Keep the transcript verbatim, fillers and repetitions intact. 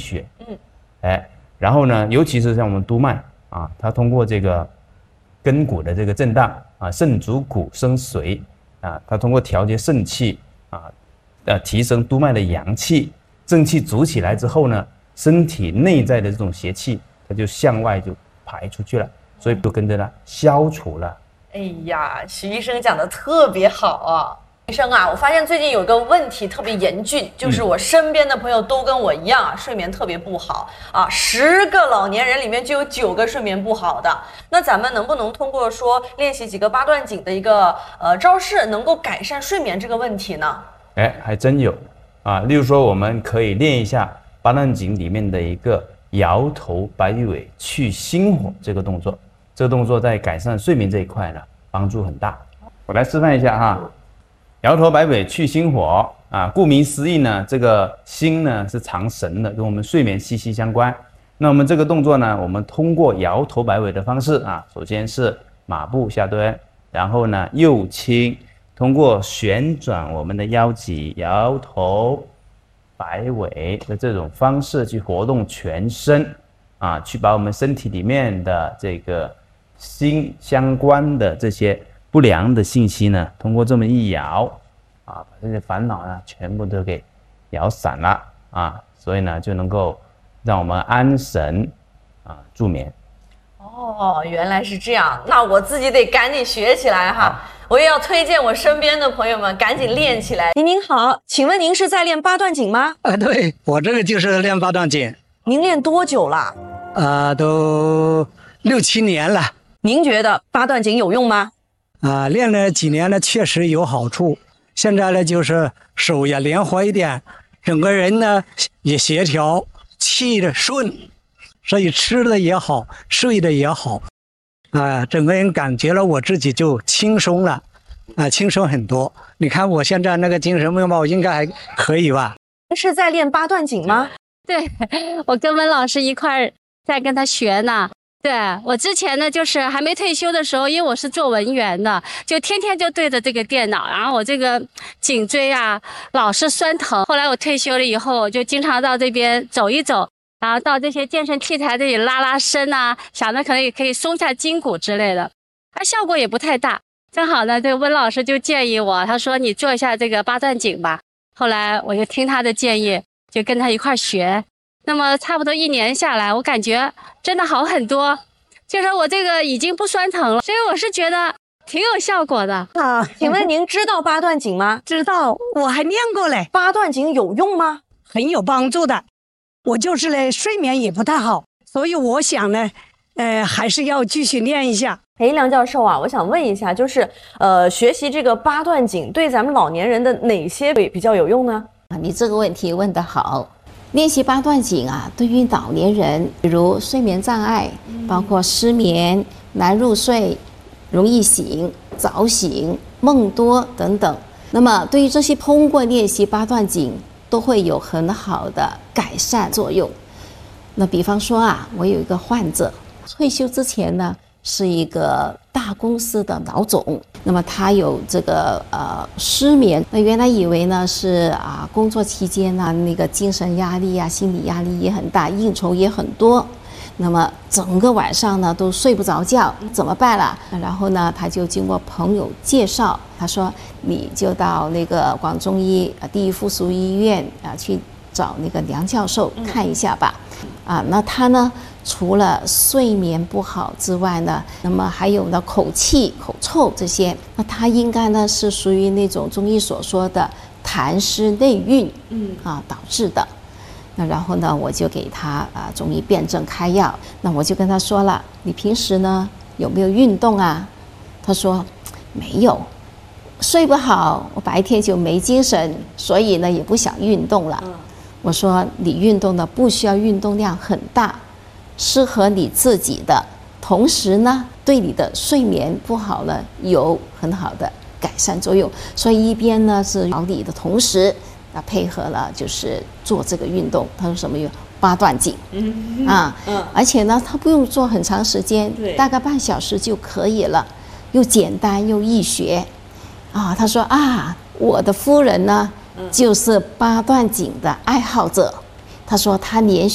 血。嗯，哎，然后呢，尤其是像我们督脉啊，它通过这个根骨的这个震荡啊，肾主骨生髓啊，它通过调节肾气啊，呃，提升督脉的阳气，正气足起来之后呢，身体内在的这种邪气，它就向外就排出去了，所以就跟着呢消除了。 哎呀，徐医生讲的特别好啊！医生啊，我发现最近有个问题特别严峻，就是我身边的朋友都跟我一样啊，睡眠特别不好啊，十个老年人里面就有九个睡眠不好的。那咱们能不能通过说练习几个八段锦的一个呃招式，能够改善睡眠这个问题呢？ 哎，还真有啊！例如说，我们可以练一下八段锦里面的一个摇头摆尾去心火这个动作。这个动作在改善睡眠这一块呢，帮助很大。我来示范一下哈，摇头摆尾去心火啊，顾名思义呢，这个心呢是藏神的，跟我们睡眠息息相关。那我们这个动作呢，我们通过摇头摆尾的方式啊，首先是马步下蹲，然后呢右倾，通过旋转我们的腰脊，摇头摆尾的这种方式去活动全身啊，去把我们身体里面的这个心相关的这些不良的信息呢，通过这么一摇啊，把这些烦恼呢全部都给摇散了啊，所以呢就能够让我们安神啊助眠。 哦，原来是这样，那我自己得赶紧学起来哈！我也要推荐我身边的朋友们赶紧练起来。您您好，请问您是在练八段锦吗？ 啊，对，我这个就是练八段锦。 您练多久了？ 啊，都六七年了。 您觉得八段锦有用吗？ 啊，练了几年呢，确实有好处。现在呢，就是手也灵活一点，整个人呢也协调，气的顺，所以吃的也好，睡的也好，啊，整个人感觉了我自己就轻松了，啊，轻松很多。你看我现在那个精神面貌应该还可以吧？ 是在练八段锦吗？ 对，我跟温老师一块儿在跟他学呢。对，我之前呢，就是还没退休的时候，因为我是做文员的，就天天就对着这个电脑，然后我这个颈椎啊老是酸疼。后来我退休了以后，我就经常到这边走一走，然后到这些健身器材这里拉拉伸啊，想着可能也可以松下筋骨之类的，它效果也不太大。正好呢，这个温老师就建议我，他说你做一下这个八段锦吧。后来我就听他的建议，就跟他一块学。那么差不多一年下来，我感觉真的好很多，就是我这个已经不酸疼了，所以我是觉得挺有效果的啊。请问您知道八段锦吗？ 知道，我还练过嘞。 八段锦有用吗？ 很有帮助的。我就是嘞，睡眠也不太好，所以我想呢，呃，还是要继续练一下。 哎，梁教授啊，我想问一下，就是呃，学习这个八段锦对咱们老年人的哪些比较有用呢？ 啊，你这个问题问得好。练习八段锦啊，对于老年人，比如睡眠障碍，包括失眠、难入睡、容易醒、早醒、梦多等等。那么，对于这些通过练习八段锦，都会有很好的改善作用。那比方说啊，我有一个患者，退休之前呢，是一个大公司的老总，那么他有这个呃失眠，那原来以为呢是啊工作期间啊那个精神压力啊心理压力也很大，应酬也很多，那么整个晚上呢都睡不着觉，怎么办啦？然后呢他就经过朋友介绍，他说你就到那个广中医第一附属医院啊去找那个梁教授看一下吧。啊，那他呢除了睡眠不好之外呢，那么还有呢口气口臭这些，那他应该呢是属于那种中医所说的痰湿内蕴，嗯啊导致的。那然后呢我就给他啊中医辨证开药，那我就跟他说了，你平时呢有没有运动啊？他说没有，睡不好，我白天就没精神，所以呢也不想运动了。我说你运动呢不需要运动量很大，适合你自己的，同时呢对你的睡眠不好呢有很好的改善作用，所以一边呢是调理的同时啊配合了就是做这个运动。他说什么有八段锦，嗯啊嗯，而且呢他不用做很长时间，大概半小时就可以了，又简单又易学啊。他说啊我的夫人呢就是八段锦的爱好者，他说他连续